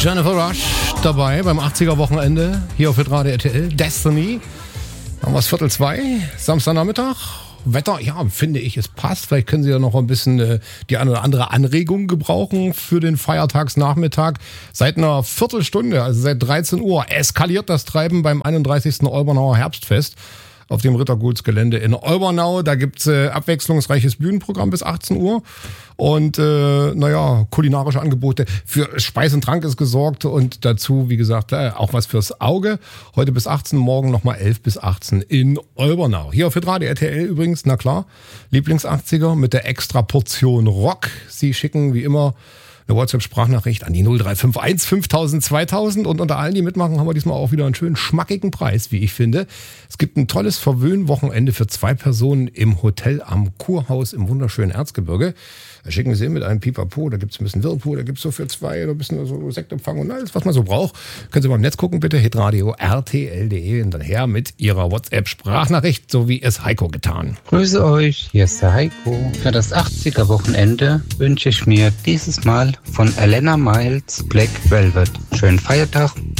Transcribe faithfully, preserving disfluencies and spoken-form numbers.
Jennifer Rush dabei beim achtziger-Wochenende hier auf Hitradio R T L. Destiny. Haben wir es Viertel zwei, Samstagnachmittag. Wetter, ja, finde ich, es passt. Vielleicht können Sie ja noch ein bisschen äh, die eine oder andere Anregung gebrauchen für den Feiertagsnachmittag. Seit einer Viertelstunde, also seit dreizehn Uhr, eskaliert das Treiben beim einunddreißigsten Olbernauer Herbstfest auf dem Rittergutsgelände in Olbernau. Da gibt's äh, abwechslungsreiches Bühnenprogramm bis achtzehn Uhr. Und äh, naja, kulinarische Angebote für Speis und Trank ist gesorgt und dazu, wie gesagt, äh, auch was fürs Auge. Heute bis achtzehn, morgen nochmal elf bis achtzehn in Olbernau. Hier auf Hitradio R T L übrigens, na klar, Lieblings-achtziger mit der extra Portion Rock. Sie schicken wie immer eine WhatsApp-Sprachnachricht an die null drei fünf eins fünftausend zweitausend und unter allen, die mitmachen, haben wir diesmal auch wieder einen schönen schmackigen Preis, wie ich finde. Es gibt ein tolles Verwöhnwochenende für zwei Personen im Hotel am Kurhaus im wunderschönen Erzgebirge. Da schicken Sie mit einem Pipapo, da gibt's ein bisschen Whirlpool, da gibt's so für zwei, da ein bisschen so Sektempfang und alles, was man so braucht. Können Sie mal im Netz gucken, bitte, hitradio R T L punkt de und dann her mit Ihrer WhatsApp-Sprachnachricht, so wie es Heiko getan. Grüße euch, hier ist der Heiko. Für das achtziger-Wochenende wünsche ich mir dieses Mal von Elena Miles Black Velvet. Schönen Feiertag